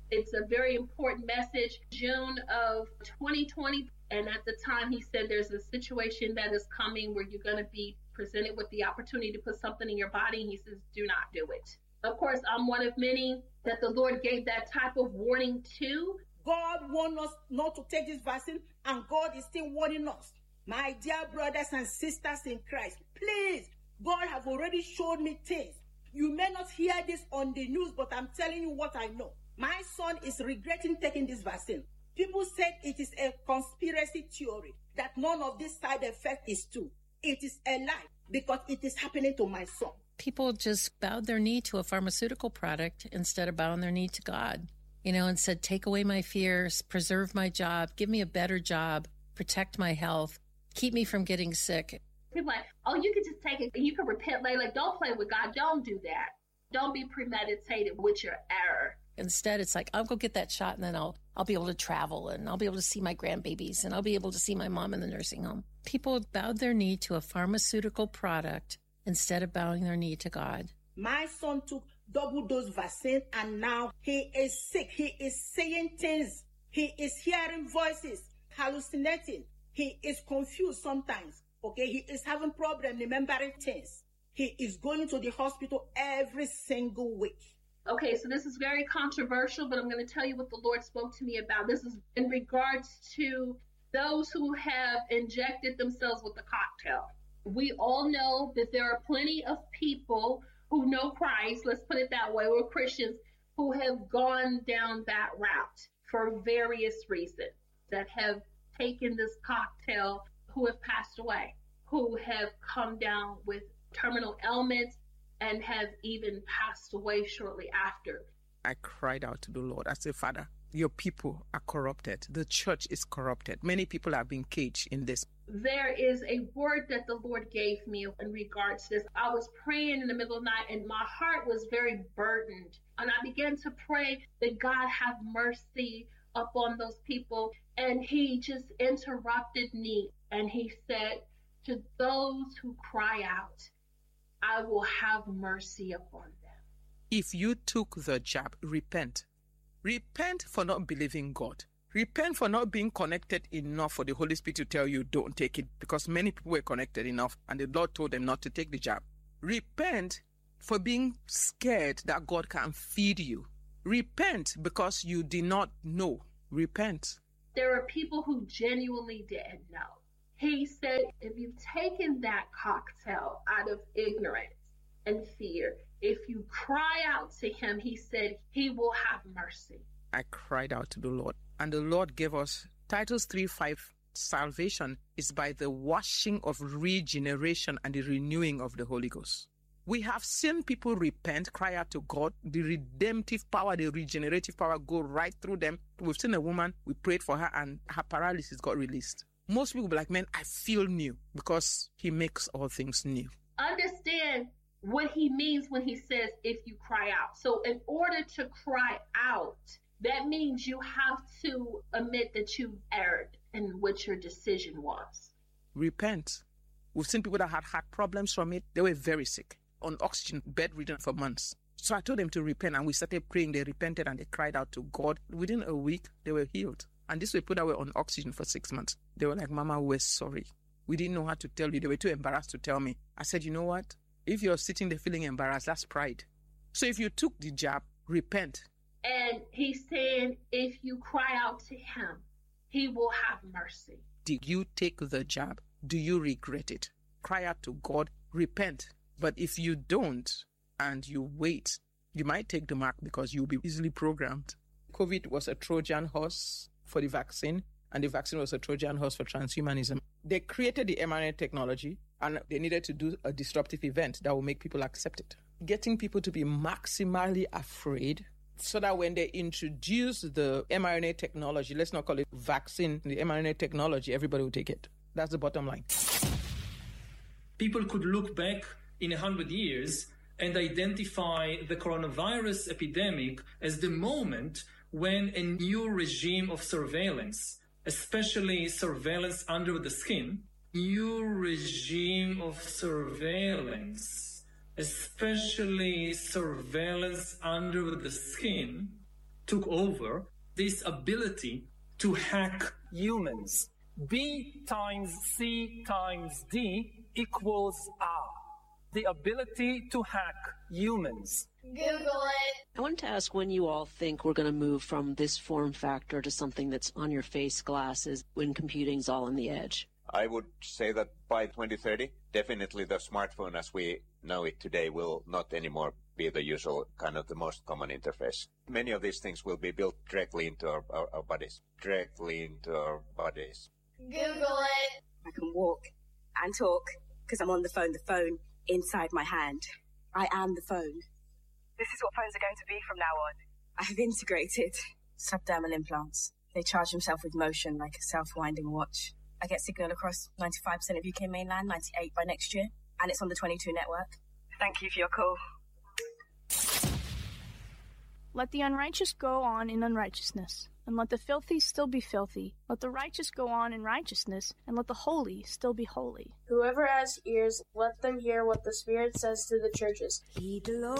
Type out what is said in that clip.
It's a very important message. June of 2020. And at the time, he said there's a situation that is coming where you're going to be presented with the opportunity to put something in your body. And he says, do not do it. Of course, I'm one of many that the Lord gave that type of warning to. God warned us not to take this vaccine, and God is still warning us. My dear brothers and sisters in Christ, please, God have already showed me things. You may not hear this on the news, but I'm telling you what I know. My son is regretting taking this vaccine. People said it is a conspiracy theory, that none of this side effect is true. It is a lie, because it is happening to my son. People just bowed their knee to a pharmaceutical product instead of bowing their knee to God, and said, take away my fears, preserve my job, give me a better job, protect my health, keep me from getting sick. People are like, oh, you can just take it and you can repent later. Like, don't play with God. Don't do that. Don't be premeditated with your error. Instead, it's like, I'll go get that shot and then I'll be able to travel and I'll be able to see my grandbabies and I'll be able to see my mom in the nursing home. People bowed their knee to a pharmaceutical product instead of bowing their knee to God. My son took double dose vaccine and now he is sick. He is saying things. He is hearing voices, hallucinating. He is confused sometimes. Okay, he is having problem remembering things. He is going to the hospital every single week. Okay, so this is very controversial, but I'm going to tell you what the Lord spoke to me about. This is in regards to those who have injected themselves with the cocktail. We all know that there are plenty of people who know Christ, let's put it that way, or Christians, who have gone down that route for various reasons, that have taken this cocktail, who have passed away, who have come down with terminal ailments, and have even passed away shortly after. I cried out to the Lord. I said, Father, your people are corrupted. The church is corrupted. Many people are being caged in this. There is a word that the Lord gave me in regards to this. I was praying in the middle of the night and my heart was very burdened. And I began to pray that God have mercy upon those people. And he just interrupted me. And he said, to those who cry out, I will have mercy upon them. If you took the jab, repent. Repent for not believing God. Repent for not being connected enough for the Holy Spirit to tell you don't take it, because many people were connected enough and the Lord told them not to take the jab. Repent for being scared that God can feed you. Repent because you did not know. Repent. There are people who genuinely didn't know. He said, if you've taken that cocktail out of ignorance and fear, if you cry out to him, he said, he will have mercy. I cried out to the Lord, and the Lord gave us Titus 3:5. Salvation is by the washing of regeneration and the renewing of the Holy Ghost. We have seen people repent, cry out to God, the redemptive power, the regenerative power go right through them. We've seen a woman, we prayed for her and her paralysis got released. Most people be like, man, I feel new, because he makes all things new. Understand what he means when he says, if you cry out. So in order to cry out, that means you have to admit that you erred in what your decision was. Repent. We've seen people that had heart problems from it. They were very sick, on oxygen, bedridden for months. So I told them to repent, and we started praying. They repented and they cried out to God. Within a week, they were healed. And these were people that were on oxygen for 6 months. They were like, Mama, we're sorry. We didn't know how to tell you. They were too embarrassed to tell me. I said, you know what? If you're sitting there feeling embarrassed, that's pride. So if you took the jab, repent. And he's saying, if you cry out to him, he will have mercy. Did you take the jab? Do you regret it? Cry out to God, repent. But if you don't and you wait, you might take the mark because you'll be easily programmed. COVID was a Trojan horse for the vaccine, and the vaccine was a Trojan horse for transhumanism. They created the mRNA technology, and they needed to do a disruptive event that will make people accept it. Getting people to be maximally afraid so that when they introduce the mRNA technology, let's not call it vaccine, the mRNA technology, everybody will take it. That's the bottom line. People could look back in 100 years and identify the coronavirus epidemic as the moment when a new regime of surveillance, especially surveillance under the skin, new regime of surveillance, especially surveillance under the skin, took over this ability to hack humans. B times C times D equals R. The ability to hack humans. Google it. I wanted to ask when you all think we're going to move from this form factor to something that's on your face glasses when computing's all on the edge. I would say that by 2030, definitely the smartphone as we know it today will not anymore be the usual kind of the most common interface. Many of these things will be built directly into our bodies. Directly into our bodies. Google it. I can walk and talk because I'm on the phone inside my hand. I am the phone. This is what phones are going to be from now on. I have integrated subdermal implants. They charge themselves with motion like a self-winding watch. I get signal across 95% of UK mainland, 98 by next year, and it's on the 22 network. Thank you for your call. Let the unrighteous go on in unrighteousness, and let the filthy still be filthy. Let the righteous go on in righteousness, and let the holy still be holy. Whoever has ears, let them hear what the Spirit says to the churches. Heed the Lord.